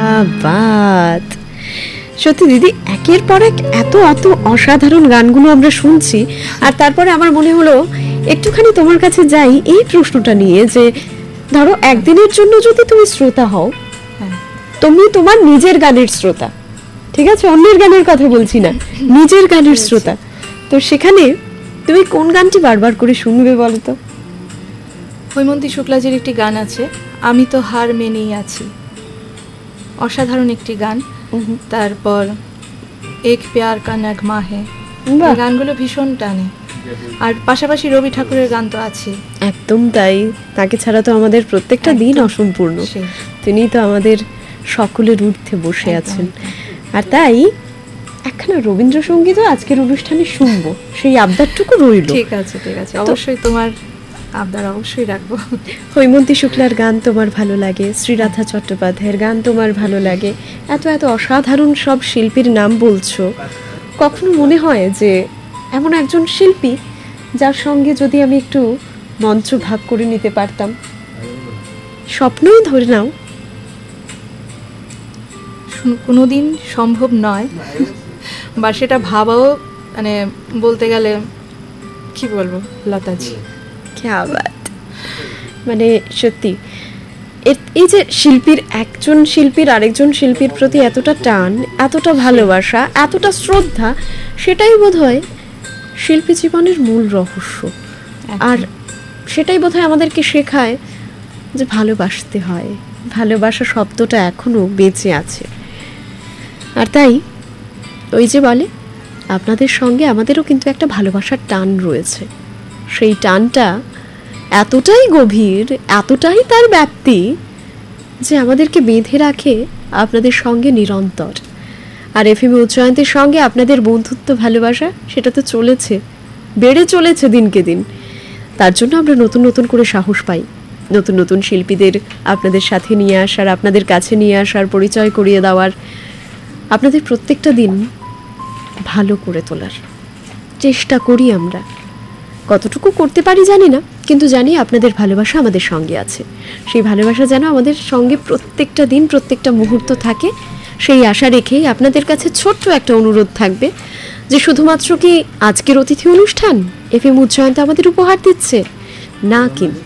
বাত! সত্যি দিদি, একের পর এক এত এত অসাধারণ গানগুলো আমরা শুনছি, আর তারপরে আমার মনে হলো একটুখানি তোমার কাছে যাই এই প্রশ্নটা নিয়ে, যে ধরো একদিনের জন্য যদি তুমি শ্রোতা হও, তুমি তোমার নিজের গানের শ্রোতা, ঠিক আছে, অন্যের গানের কথা বলছি না, নিজের গানের শ্রোতা, তো সেখানে তুমি কোন গানটি বারবার করে শুনবে বলো তো? হৈমন্তী শুক্লাজির একটি গান আছে, আমি তো হার মেনেই আছি, অসাধারণ একটি গান। তারপর এক প্যার কা নগমা হে, এই গানগুলো ভীষণ টানে। আর পাশাপাশি রবি ঠাকুরের গান তো আছে। একদম তাই, তাকে ছাড়া তো আমাদের প্রত্যেকটা দিন অসম্পূর্ণ। তিনি তো আমাদের সকলের ঊর্ধ্বে বসে আছেন। আর তাই একখানা রবীন্দ্রসঙ্গীতও আজকের অনুষ্ঠানে শুনবো, সেই আবদারটুকু রইল। ঠিক আছে, ঠিক আছে, অবশ্যই তোমার আবদার অবশ্যই রাখবো। হৈমন্তী শুক্লার গান তোমার ভালো লাগে, শ্রীরাধা চট্টোপাধ্যায়ের গান তোমার ভালো লাগে, এত এত অসাধারণ সব শিল্পীর নাম বলছো, কখনো মনে হয় যে এমন একজন শিল্পী যার সঙ্গে যদি আমি একটু মঞ্চ ভাগ করে নিতে পারতাম? স্বপ্নই ধরে নাও। কোনোদিন সম্ভব নয়, বা সেটা ভাবাও, মানে বলতে গেলে কি বলবো, লতাজি ক্যা বাত! মানে সত্যি এই যে শিল্পীর, একজন শিল্পীর আরেকজন শিল্পীর প্রতি এতটা টান, এতটা ভালোবাসা, এতটা শ্রদ্ধা, সেটাই বোধহয় শিল্পী জীবনের মূল রহস্য। আর সেটাই বোধহয় আমাদেরকে শেখায় যে ভালোবাসতে হয়, ভালোবাসা শব্দটা এখনো বেঁচে আছে। আর তাই ওই যে বলে, আপনাদের সঙ্গে আমাদেরও কিন্তু একটা ভালোবাসার টান রয়েছে। সেই টানটা এতটাই গভীর, এতটাই তার ব্যাপ্তি, যে আমাদেরকে বেঁধে রাখে আপনাদের সঙ্গে নিরন্তর। আর এফএম উচ্চায়ন্তের সঙ্গে আপনাদের বন্ধুত্ব, ভালোবাসা, সেটা তো চলেছে, বেড়ে চলেছে দিনকে দিন। তার জন্য আমরা নতুন নতুন করে সাহস পাই, নতুন নতুন শিল্পীদের আপনাদের সাথে নিয়ে আসার, আপনাদের কাছে নিয়ে আসার, পরিচয় করিয়ে দেওয়ার, আপনাদের প্রত্যেকটা দিন ভালো করে তোলার চেষ্টা করি আমরা। কতটুকু করতে পারি জানি না, কিন্তু জানি আপনাদের ভালোবাসা আমাদের সঙ্গে আছে। সেই ভালোবাসা যেন আমাদের সঙ্গে প্রত্যেকটা দিন, প্রত্যেকটা মুহূর্ত থাকে, সেই আশা রেখেই আপনাদের কাছে ছোট্ট একটা অনুরোধ থাকবে, যে শুধুমাত্র কি আজকের অতিথি অনুষ্ঠান এফএম উচ্চায়ন আমাদের উপহার দিচ্ছে না, কিন্তু